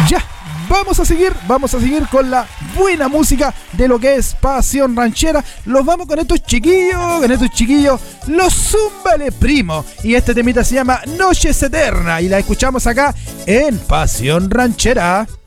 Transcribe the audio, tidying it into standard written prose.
Ya, vamos a seguir con la buena música de lo que es Pasión Ranchera. Los vamos con estos chiquillos, los Zúmbale Primo. Y este temita se llama Noches Eternas y la escuchamos acá en Pasión Ranchera.